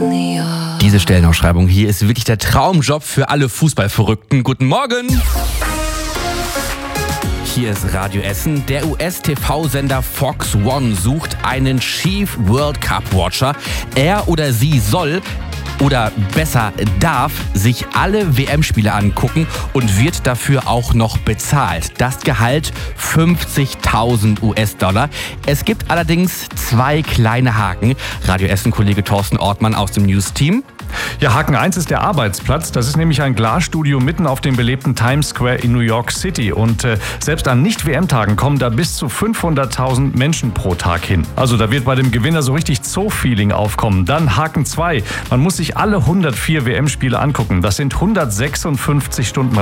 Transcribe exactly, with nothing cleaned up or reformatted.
Diese Stellenausschreibung hier ist wirklich der Traumjob für alle Fußballverrückten. Guten Morgen! Hier ist Radio Essen. Der U S-T V-Sender Fox One sucht einen Chief World Cup Watcher. Er oder sie soll oder besser darf sich alle W M-Spiele angucken und wird dafür auch noch bezahlt. Das Gehalt fünfzigtausend US-Dollar. Es gibt allerdings zwei kleine Haken. Radio Essen-Kollege Thorsten Ortmann aus dem News-Team. Ja, Haken eins ist der Arbeitsplatz. Das ist nämlich ein Glasstudio mitten auf dem belebten Times Square in New York City. Und äh, selbst an Nicht-W M-Tagen kommen da bis zu fünfhunderttausend Menschen pro Tag hin. Also da wird bei dem Gewinner so richtig Zoo-Feeling aufkommen. Dann Haken zwei. Man muss sich alle hundertvier W M-Spiele angucken. Das sind hundertsechsundfünfzig Stunden